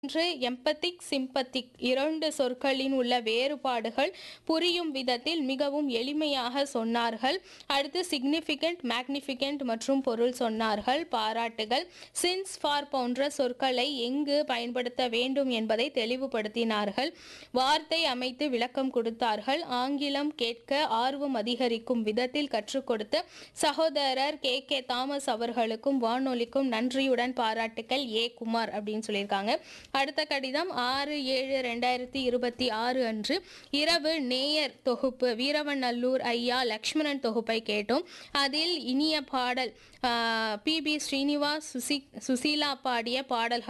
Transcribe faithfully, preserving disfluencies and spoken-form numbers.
இன்று எம்பத்திக் சிம்பத்திக் இரண்டு சொற்களின் உள்ள வேறுபாடுகள் புரியும் விதத்தில் மிகவும் எளிமையாக சொன்னார்கள். அடுத்து சிக்னிஃபிகண்ட், மேக்னிஃபிகண்ட் மற்றும் பொருள் சொன்னார்கள். பாராட்டுகள். சின்ஸ், ஃபார் போன்ற சொற்களை எங்கு பயன்படுத்த வேண்டும் என்பதை தெளிவுபடுத்தினார்கள். வார்த்தை அமைத்து விளக்கம் கொடுத்தார்கள். ஆங்கிலம் கேட்க ஆர்வம் அதிகரிக்கும் விதத்தில் கற்றுக் கொடுத்த சகோதரர் கே கே தாமஸ் அவர்களுக்கும் வானொலிக்கும் நன்றியுடன் பாராட்டுக்கள் ஏ குமார் அப்படின்னு சொல்லியிருக்காங்க. அடுத்த கடிதம் ஆறு ஏழு ரெண்டாயிரத்தி இருபத்தி ஆறு அன்று இரவு நேயர் தொகுப்பு வீரவநல்லூர் ஐயா லக்ஷ்மணன் தொகுப்பை கேட்டோம். அதில் இனிய பாடல் பி பி ஸ்ரீனிவாஸ் சுசி சுசீலா பாடிய பாடல்கள்